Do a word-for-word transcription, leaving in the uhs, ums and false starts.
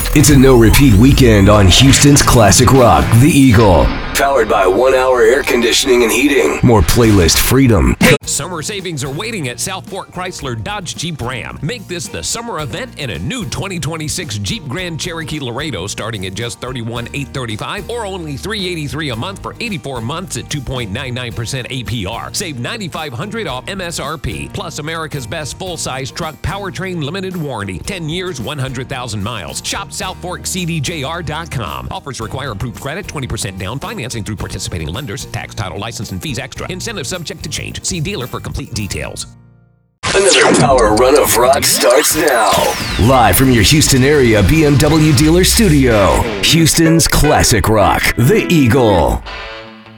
It's a no-repeat weekend on Houston's classic rock, The Eagle. Powered by One Hour Air Conditioning and Heating. More playlist freedom. Summer savings are waiting at Southport Chrysler Dodge Jeep Ram. Make this the summer event in a new twenty twenty-six Jeep Grand Cherokee Laredo starting at just thirty-one thousand eight hundred thirty-five dollars or only three hundred eighty-three dollars a month for eighty-four months at two point nine nine percent A P R. Save nine thousand five hundred dollars off M S R P. Plus America's best full-size truck powertrain limited warranty. ten years, one hundred thousand miles. Shop south fork c d j r dot com. Offers require approved credit, twenty percent down, financing through participating lenders. Tax, title, license, and fees extra. Incentive subject to change. See dealer for complete details. Another power run of rock starts now. Live from your Houston area B M W dealer studio. Houston's classic rock, The Eagle.